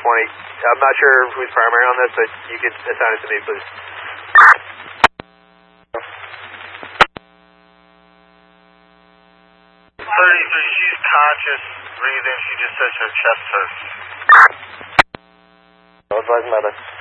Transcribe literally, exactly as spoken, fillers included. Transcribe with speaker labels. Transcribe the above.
Speaker 1: twenty. I'm not sure who's primary on this, but you could assign it to me, please.
Speaker 2: thirty-three, she's conscious, breathing. She just says her chest hurts.
Speaker 3: Advise medic.